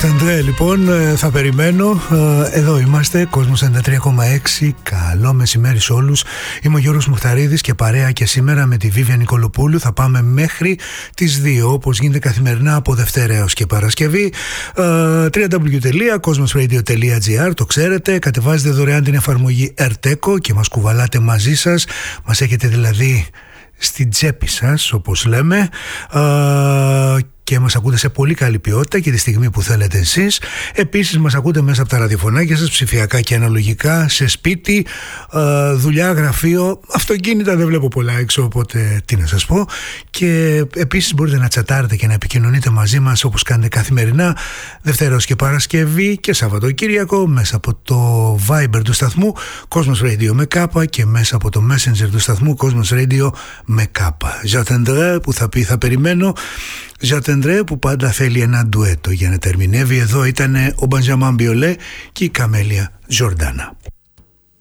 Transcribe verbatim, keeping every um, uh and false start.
Τεντρέ, λοιπόν, θα περιμένω. Εδώ είμαστε, Κόσμος ενενήντα τρία κόμμα έξι. Καλό μεσημέρι σε όλους. Είμαι ο Γιώργος Μουχταρίδης και παρέα και σήμερα με τη Βίβια Νικολοπούλου θα πάμε μέχρι τις δύο, όπως γίνεται καθημερινά από Δευτέρα έως και Παρασκευή. double-u double-u double-u τελεία cosmos radio τελεία gr, το ξέρετε. Κατεβάζετε δωρεάν την εφαρμογή Ερτέκο και μας κουβαλάτε μαζί σας. Μας έχετε δηλαδή στην τσέπη σας, όπως λέμε, και μας ακούτε σε πολύ καλή ποιότητα και τη στιγμή που θέλετε εσείς. Επίσης μας ακούτε μέσα από τα ραδιοφωνάκια σας, ψηφιακά και αναλογικά, σε σπίτι, δουλειά, γραφείο, αυτοκίνητα δεν βλέπω πολλά έξω, οπότε τι να σας πω. Και επίσης μπορείτε να τσατάρετε και να επικοινωνείτε μαζί μας όπως κάνετε καθημερινά, Δευτέρα και Παρασκευή και Σαββατοκύριακο, μέσα από το Viber του σταθμού Cosmos Radio με κάπα και μέσα από το Messenger του σταθμού Cosmos Radio με κάπα. J'attendrai που θα πει θα περιμένω. J'attendrai που πάντα θέλει ένα ντουέτο για να τερμινεύει. Εδώ ήταν ο Μπενζαμάν Μπιολέ και η Καμέλια Ζορντάνα.